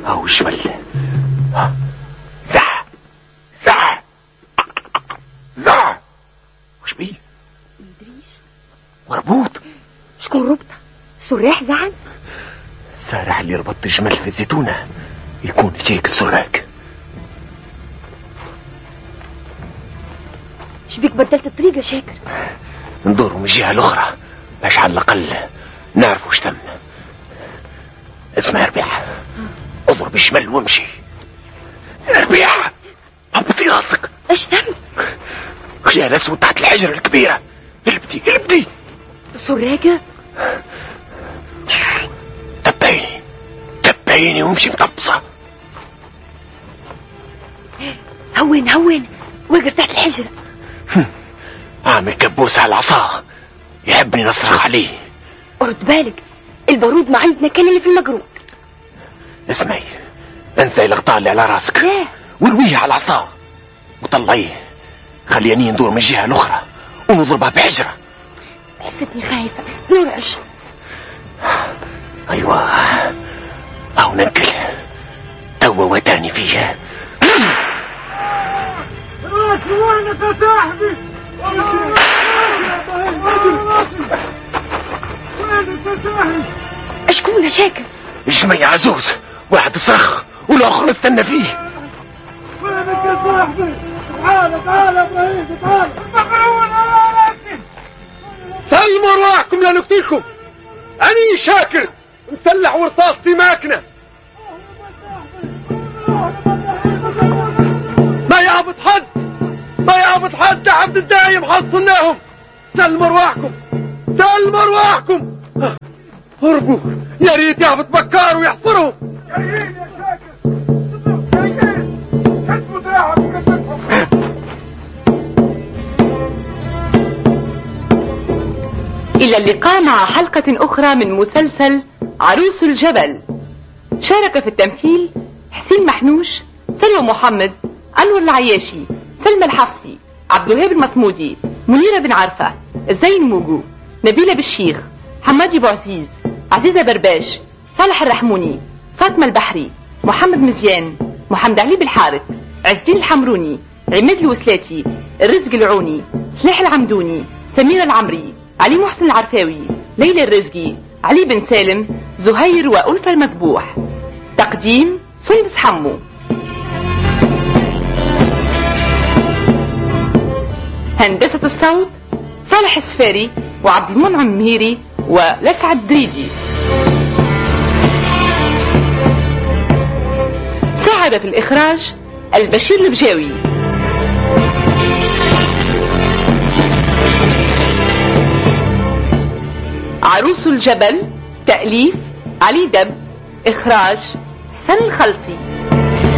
هاو الجمل. زع زع زع. وش بيه؟ مدريش. مربوط. شكون ربطه؟ سراح زعل؟ السارح اللي ربط الجمل في الزيتونة يكون جيك السراك. شبيك بدلت الطريق يا شاكر؟ ندوروا من الجهة الأخرى باش على الأقل نعرف وش تم. اسمع يا ربيع، اضرب الجمل وامشي. يا ربيع هبطي راسك. ايش تم؟ خيال اسود تحت الحجرة الكبيرة. البدي البدي. سراقة؟ تبعيني وامشي مطبصة. هون وقف تحت الحجرة. عامل كبوس على العصا يحبني نصرخ عليه. ارد بالك، البارود ما عندنا كان اللي في المجرود. اسمعي، انسي الاغطاء اللي على راسك. لا، ورويه على العصا وطلعيه. خليني ندور من الجهة الأخرى ونضربها بحجرة. حسيتني خايفة. نرعش. أيوة، أو ننكل توا وتاني فيها. وينك يا صاحبي؟ وينك يا صاحبي؟ اشكون يا شاكر؟ الجميع عزوز، واحد صرخ والآخر استنى فيه. وينك يا صاحبي؟ تعال يا ابراهيم، تعال. مقرون على راسي. سلموا ارواحكم لنقتلكم. اني شاكر مسلح ورصاصتي ماكنه. ما يعبط حد يا عبد الدايم، حصلناهم. سلموا ارواحكم، سلموا ارواحكم. هربوا، يا ريت يعبط بكار ويحصرهم. جايين يا شاكر، جايين. كتبوا دراعهم وكتبهم. إلى اللقاء مع حلقة أخرى من مسلسل عروس الجبل. شارك في التمثيل حسين محنوش، سلوى محمد، أنور العياشي، سلمى الحفصي، عبد الوهاب المصمودي، منيرة بن عرفة، الزين موجو، نبيلة بالشيخ، حمادي بوعزيز، عزيزة برباش، صالح الرحموني، فاطمة البحري، محمد مزيان، محمد علي بالحارث، عزين الحمروني، عماد الوسلاتي، الرزق العوني، سلاح العمدوني، سميرة العمري، علي محسن العرفاوي، ليلى الرزقي، علي بن سالم، زهير وألفة المذبوح. تقديم سندس حمو. هندسة الصوت صالح السفاري وعبد المنعم مهيري ولسعد دريجي. ساعد في الإخراج البشير البجاوي. عروس الجبل، تأليف علي دب، إخراج حسن الخلصي.